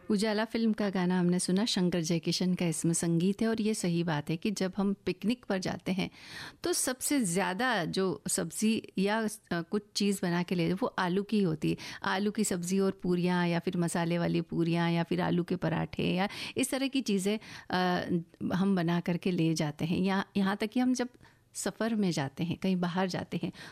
उजाला film का गाना हमने सुना, शंकर जयकिशन का इसमें संगीत है। और ये सही बात है कि जब हम पिकनिक पर जाते हैं तो सबसे ज़्यादा जो सब्ज़ी या कुछ चीज़ बना के ले वो आलू की होती है। आलू की सब्ज़ी और पूरियाँ, या फिर मसाले वाली पूरियाँ, या फिर आलू के पराठे, या इस तरह की चीज़ें हम बना करके ले जाते हैं। यहाँ यहाँ तक कि हम जब सफ़र में जाते हैं, कहीं बाहर जाते हैं,